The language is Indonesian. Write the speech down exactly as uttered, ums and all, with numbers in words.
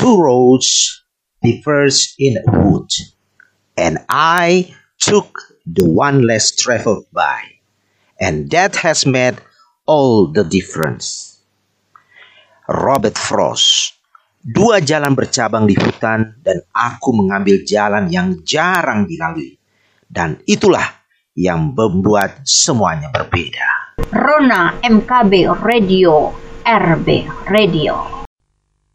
Two roads diverged in a wood, and I took the one less traveled by, and that has made all the difference. Robert Frost. Dua jalan bercabang di hutan dan aku mengambil jalan yang jarang dilalui. Dan itulah yang membuat semuanya berbeda. Rona M K B Radio, R B Radio.